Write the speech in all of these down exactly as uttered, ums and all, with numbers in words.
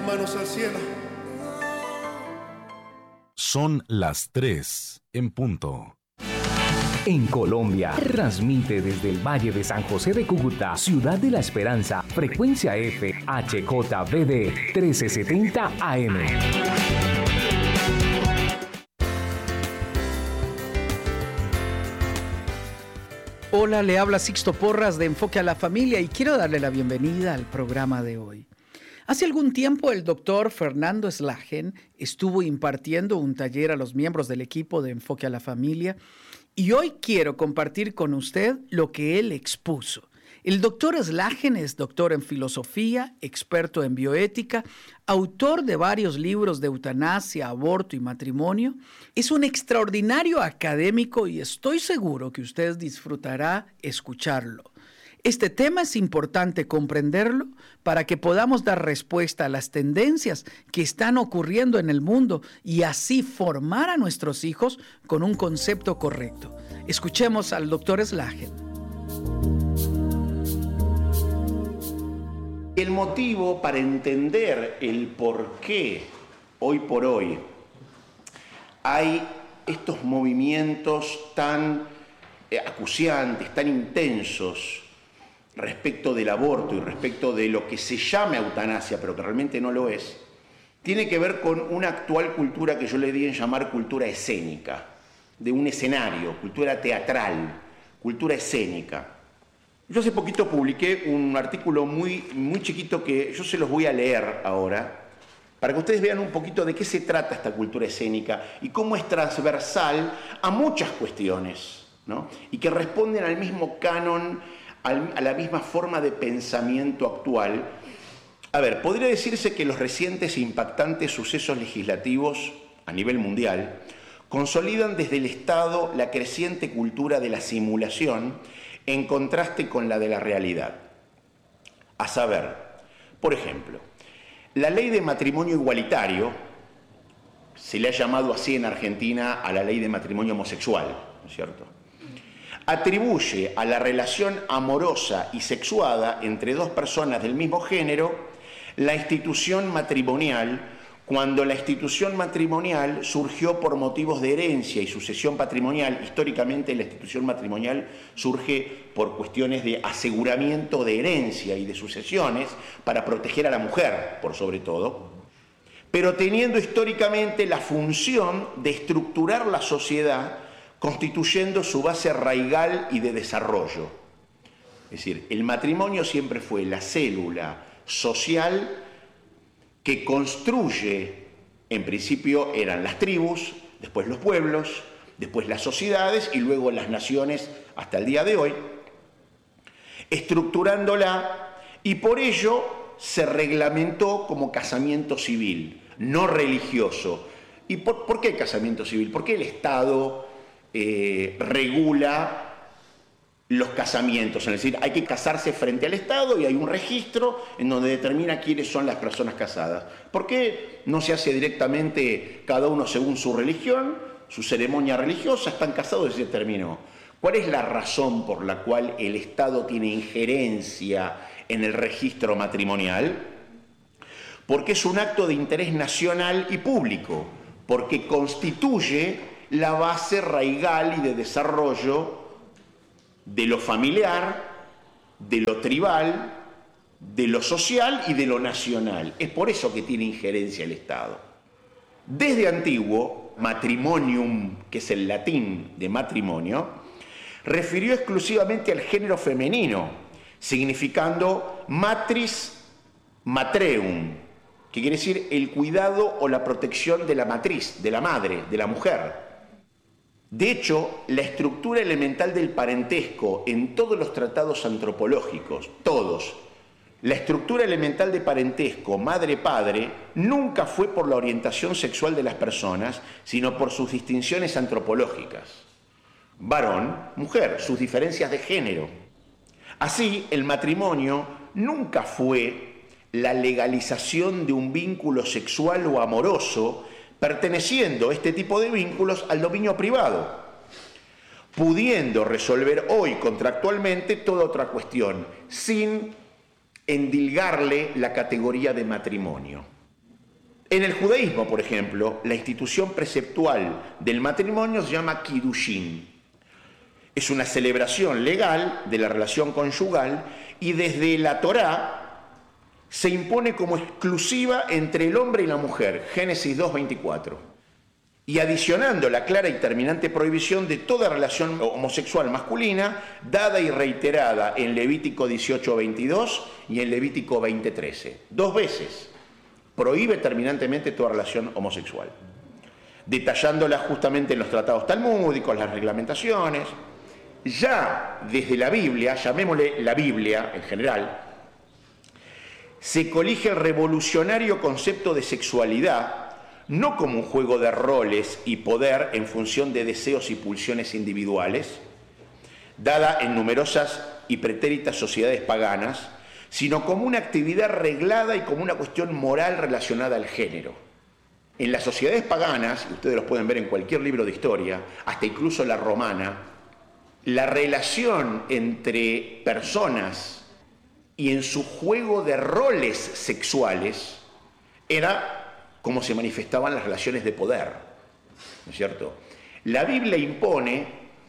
las manos al cielo. Son las tres en punto. En Colombia, transmite desde el Valle de San José de Cúcuta, Ciudad de la Esperanza, frecuencia F, H J V D trece setenta A M. Hola, le habla Sixto Porras de Enfoque a la Familia y quiero darle la bienvenida al programa de hoy. Hace algún tiempo el doctor Fernando Slagen estuvo impartiendo un taller a los miembros del equipo de Enfoque a la Familia y hoy quiero compartir con usted lo que él expuso. El doctor Slagen es doctor en filosofía, experto en bioética, autor de varios libros de eutanasia, aborto y matrimonio. Es un extraordinario académico y estoy seguro que usted disfrutará escucharlo. Este tema es importante comprenderlo para que podamos dar respuesta a las tendencias que están ocurriendo en el mundo y así formar a nuestros hijos con un concepto correcto. Escuchemos al doctor Slagen. El motivo para entender el por qué hoy por hoy hay estos movimientos tan acuciantes, tan intensos respecto del aborto y respecto de lo que se llama eutanasia, pero que realmente no lo es, tiene que ver con una actual cultura que yo le di en llamar cultura escénica, de un escenario, cultura teatral, cultura escénica. Yo hace poquito publiqué un artículo muy, muy chiquito que yo se los voy a leer ahora, para que ustedes vean un poquito de qué se trata esta cultura escénica y cómo es transversal a muchas cuestiones, ¿no? Y que responden al mismo canon, a la misma forma de pensamiento actual. A ver, podría decirse que los recientes e impactantes sucesos legislativos a nivel mundial consolidan desde el Estado la creciente cultura de la simulación en contraste con la de la realidad. A saber, por ejemplo, la ley de matrimonio igualitario, se le ha llamado así en Argentina a la ley de matrimonio homosexual, ¿no es cierto?, atribuye a la relación amorosa y sexuada entre dos personas del mismo género la institución matrimonial cuando la institución matrimonial surgió por motivos de herencia y sucesión patrimonial. Históricamente la institución matrimonial surge por cuestiones de aseguramiento de herencia y de sucesiones para proteger a la mujer, por sobre todo, pero teniendo históricamente la función de estructurar la sociedad constituyendo su base raigal y de desarrollo. Es decir, el matrimonio siempre fue la célula social que construye, en principio eran las tribus, después los pueblos, después las sociedades y luego las naciones hasta el día de hoy, estructurándola, y por ello se reglamentó como casamiento civil, no religioso. ¿Y por, por qué casamiento civil? Porque el Estado eh, regula los casamientos, es decir, hay que casarse frente al Estado y hay un registro en donde determina quiénes son las personas casadas. ¿Por qué no se hace directamente cada uno según su religión, su ceremonia religiosa, están casados y se terminó? ¿Cuál es la razón por la cual el Estado tiene injerencia en el registro matrimonial? Porque es un acto de interés nacional y público, porque constituye la base raigal y de desarrollo de lo familiar, de lo tribal, de lo social y de lo nacional. Es por eso que tiene injerencia el Estado. Desde antiguo, matrimonium, que es el latín de matrimonio, refirió exclusivamente al género femenino, significando matris matreum, que quiere decir el cuidado o la protección de la matriz, de la madre, de la mujer. De hecho, la estructura elemental del parentesco en todos los tratados antropológicos, todos, la estructura elemental de parentesco madre-padre nunca fue por la orientación sexual de las personas, sino por sus distinciones antropológicas. Varón, mujer, sus diferencias de género. Así, el matrimonio nunca fue la legalización de un vínculo sexual o amoroso, perteneciendo este tipo de vínculos al dominio privado, pudiendo resolver hoy contractualmente toda otra cuestión, sin endilgarle la categoría de matrimonio. En el judaísmo, por ejemplo, la institución preceptual del matrimonio se llama Kiddushin. Es una celebración legal de la relación conyugal y desde la Torá se impone como exclusiva entre el hombre y la mujer, Génesis dos veinticuatro, y adicionando la clara y terminante prohibición de toda relación homosexual masculina, dada y reiterada en Levítico dieciocho veintidós y en Levítico veinte trece. Dos veces prohíbe terminantemente toda relación homosexual, detallándola justamente en los tratados talmúdicos, las reglamentaciones. Ya desde la Biblia, llamémosle la Biblia en general, se colige el revolucionario concepto de sexualidad no como un juego de roles y poder en función de deseos y pulsiones individuales, dada en numerosas y pretéritas sociedades paganas, sino como una actividad reglada y como una cuestión moral relacionada al género. En las sociedades paganas, y ustedes los pueden ver en cualquier libro de historia, hasta incluso la romana, la relación entre personas y en su juego de roles sexuales era como se manifestaban las relaciones de poder, ¿no es cierto? La Biblia impone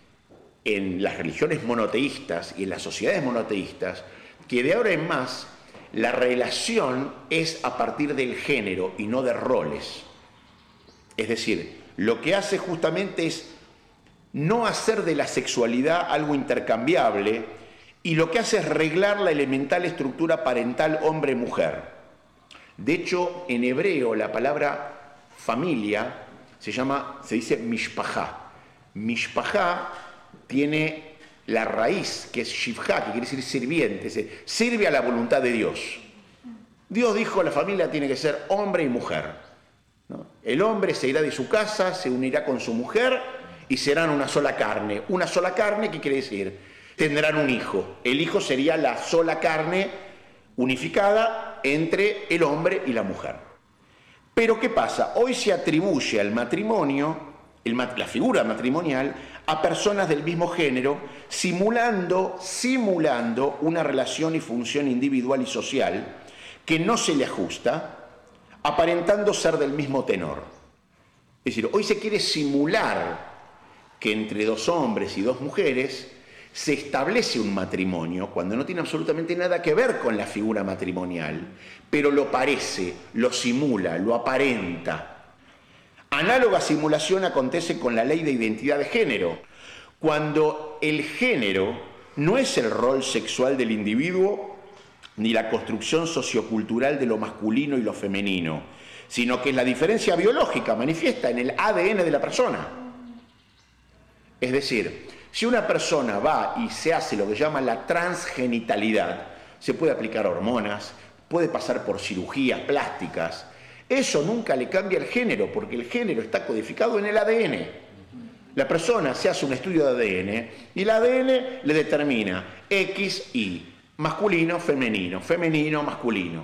en las religiones monoteístas y en las sociedades monoteístas que de ahora en más la relación es a partir del género y no de roles. Es decir, lo que hace justamente es no hacer de la sexualidad algo intercambiable y lo que hace es reglar la elemental estructura parental hombre-mujer. De hecho, en hebreo la palabra familia se llama, se dice mishpajá. Mishpajá tiene la raíz, que es shivjá, que quiere decir sirviente, se sirve a la voluntad de Dios. Dios dijo, la familia tiene que ser hombre y mujer, ¿no? El hombre se irá de su casa, se unirá con su mujer y serán una sola carne. Una sola carne, ¿qué quiere decir? Tendrán un hijo. El hijo sería la sola carne unificada entre el hombre y la mujer. Pero ¿qué pasa? Hoy se atribuye al matrimonio, el, la figura matrimonial, a personas del mismo género, simulando, simulando una relación y función individual y social que no se le ajusta, aparentando ser del mismo tenor. Es decir, hoy se quiere simular que entre dos hombres y dos mujeres se establece un matrimonio cuando no tiene absolutamente nada que ver con la figura matrimonial, pero lo parece, lo simula, lo aparenta. Análoga simulación acontece con la ley de identidad de género, cuando el género no es el rol sexual del individuo ni la construcción sociocultural de lo masculino y lo femenino, sino que es la diferencia biológica manifiesta en el A D N de la persona. Es decir, si una persona va y se hace lo que llama la transgenitalidad, se puede aplicar hormonas, puede pasar por cirugías plásticas, eso nunca le cambia el género, porque el género está codificado en el A D N. La persona se hace un estudio de A D N y el A D N le determina X Y, masculino, femenino, femenino, masculino.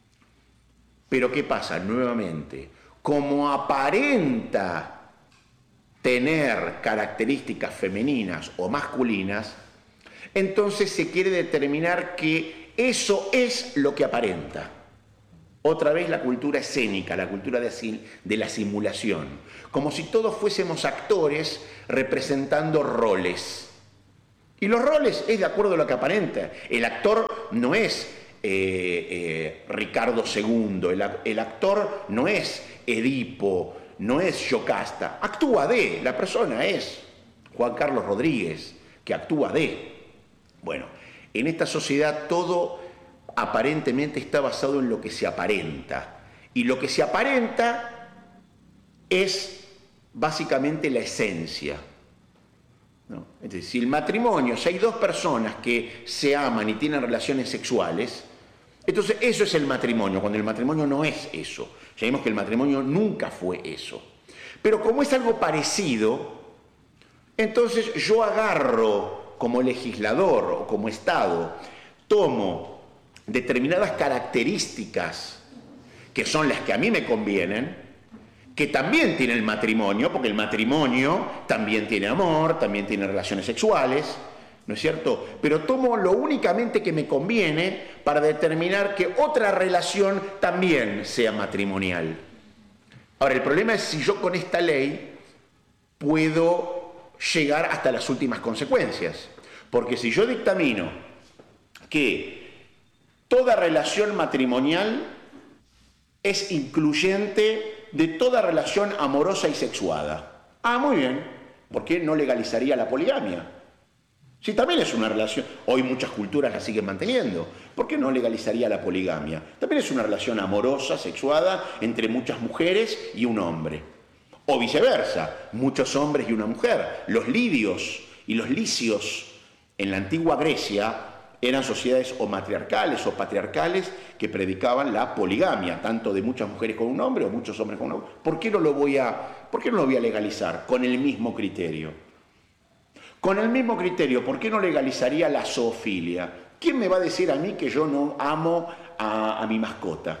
Pero ¿qué pasa? Nuevamente, como aparenta tener características femeninas o masculinas, entonces se quiere determinar que eso es lo que aparenta. Otra vez la cultura escénica, la cultura de, de la simulación, como si todos fuésemos actores representando roles. Y los roles es de acuerdo a lo que aparenta. El actor no es eh, eh, Ricardo segundo, el, el actor no es Edipo, no es Yocasta, actúa de, la persona es Juan Carlos Rodríguez, que actúa de. Bueno, en esta sociedad todo aparentemente está basado en lo que se aparenta. Y lo que se aparenta es básicamente la esencia, ¿no? Es decir, si el matrimonio, si hay dos personas que se aman y tienen relaciones sexuales, entonces eso es el matrimonio, cuando el matrimonio no es eso. Ya vimos que el matrimonio nunca fue eso. Pero como es algo parecido, entonces yo agarro como legislador o como Estado, tomo determinadas características que son las que a mí me convienen, que también tiene el matrimonio, porque el matrimonio también tiene amor, también tiene relaciones sexuales, ¿no es cierto? Pero tomo lo únicamente que me conviene para determinar que otra relación también sea matrimonial. Ahora, el problema es si yo con esta ley puedo llegar hasta las últimas consecuencias. Porque si yo dictamino que toda relación matrimonial es incluyente de toda relación amorosa y sexuada. Ah, muy bien. ¿Por qué no legalizaría la poligamia? Si también es una relación, hoy muchas culturas la siguen manteniendo, ¿por qué no legalizaría la poligamia? También es una relación amorosa, sexuada, entre muchas mujeres y un hombre. O viceversa, muchos hombres y una mujer. Los lidios y los licios en la antigua Grecia eran sociedades o matriarcales o patriarcales que predicaban la poligamia, tanto de muchas mujeres con un hombre o muchos hombres con un hombre. ¿Por qué no lo voy a, por qué no lo voy a legalizar con el mismo criterio? Con el mismo criterio, ¿por qué no legalizaría la zoofilia? ¿Quién me va a decir a mí que yo no amo a, a mi mascota?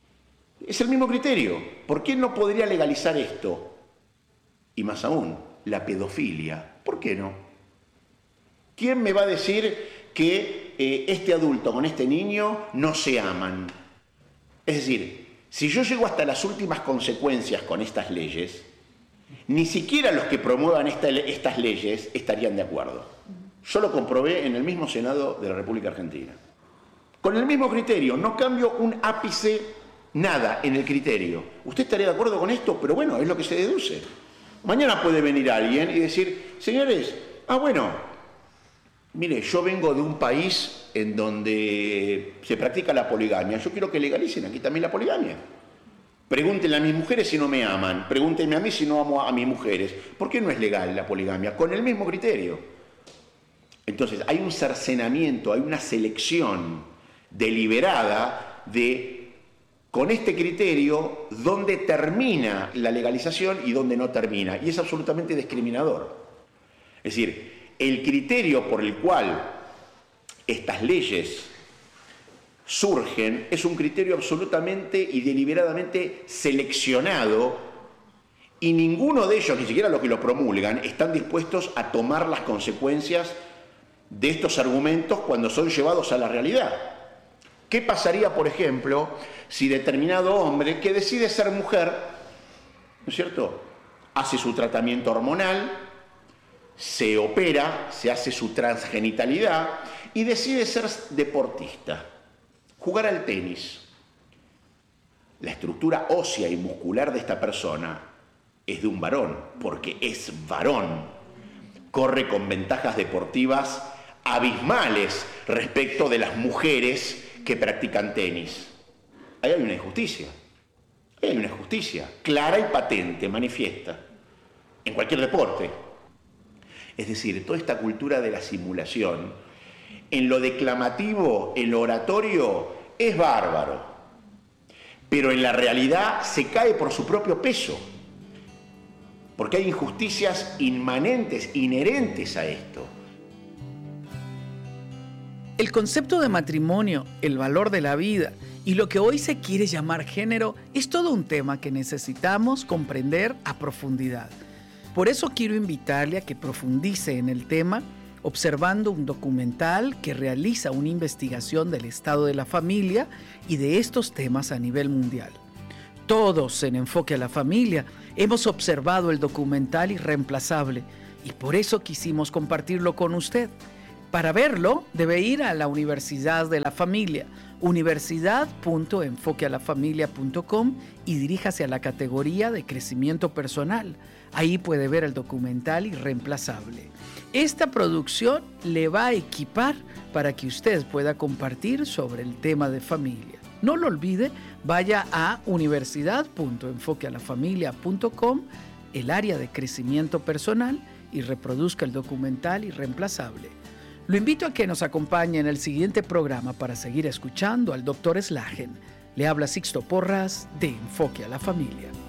Es el mismo criterio. ¿Por qué no podría legalizar esto? Y más aún, la pedofilia. ¿Por qué no? ¿Quién me va a decir que eh, este adulto con este niño no se aman? Es decir, si yo llego hasta las últimas consecuencias con estas leyes, ni siquiera los que promuevan esta, estas leyes estarían de acuerdo. Yo lo comprobé en el mismo Senado de la República Argentina. Con el mismo criterio, no cambio un ápice, nada en el criterio. ¿Usted estaría de acuerdo con esto? Pero bueno, es lo que se deduce. Mañana puede venir alguien y decir, señores, ah bueno, mire, yo vengo de un país en donde se practica la poligamia, yo quiero que legalicen aquí también la poligamia. Pregúntenle a mis mujeres si no me aman, pregúntenme a mí si no amo a mis mujeres. ¿Por qué no es legal la poligamia? Con el mismo criterio. Entonces, hay un cercenamiento, hay una selección deliberada de, con este criterio, dónde termina la legalización y dónde no termina. Y es absolutamente discriminador. Es decir, el criterio por el cual estas leyes surgen es un criterio absolutamente y deliberadamente seleccionado y ninguno de ellos, ni siquiera los que lo promulgan, están dispuestos a tomar las consecuencias de estos argumentos cuando son llevados a la realidad. ¿Qué pasaría, por ejemplo, si determinado hombre que decide ser mujer, ¿no es cierto?, hace su tratamiento hormonal, se opera, se hace su transgenitalidad y decide ser deportista? Jugar al tenis. La estructura ósea y muscular de esta persona es de un varón, porque es varón. Corre con ventajas deportivas abismales respecto de las mujeres que practican tenis. Ahí hay una injusticia. Ahí hay una injusticia clara y patente, manifiesta, en cualquier deporte. Es decir, toda esta cultura de la simulación, en lo declamativo, en lo oratorio, es bárbaro. Pero en la realidad se cae por su propio peso. Porque hay injusticias inmanentes, inherentes a esto. El concepto de matrimonio, el valor de la vida y lo que hoy se quiere llamar género es todo un tema que necesitamos comprender a profundidad. Por eso quiero invitarle a que profundice en el tema observando un documental que realiza una investigación del estado de la familia y de estos temas a nivel mundial. Todos en Enfoque a la Familia hemos observado el documental Irreemplazable y por eso quisimos compartirlo con usted. Para verlo, debe ir a la Universidad de la Familia, universidad punto enfoque a la familia punto com y diríjase a la categoría de crecimiento personal. Ahí puede ver el documental Irreemplazable. Esta producción le va a equipar para que usted pueda compartir sobre el tema de familia. No lo olvide, vaya a universidad punto enfoque a la familia punto com, el área de crecimiento personal, y reproduzca el documental Irreemplazable. Lo invito a que nos acompañe en el siguiente programa para seguir escuchando al doctor Slagen. Le habla Sixto Porras de Enfoque a la Familia.